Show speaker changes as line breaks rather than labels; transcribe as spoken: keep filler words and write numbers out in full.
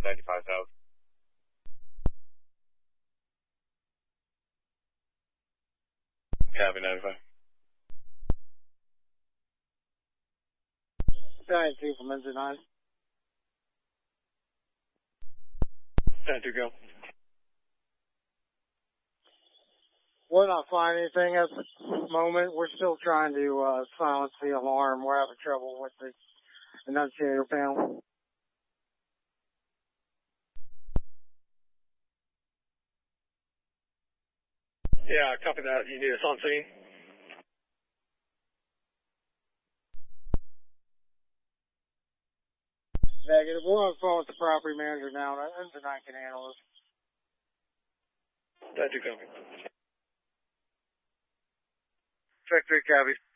ninety-five south. Copy, ninety-five.
ninety-two from engine nine.
ninety-two, go.
We're not finding anything at the moment. We're still trying to uh, silence the alarm. We're having trouble with the annunciator panel.
Yeah, copy that. You need us on scene?
Negative. We're on the phone with the property manager now. Engine nine can handle this.
ninety-two, copy.
Check three, copy.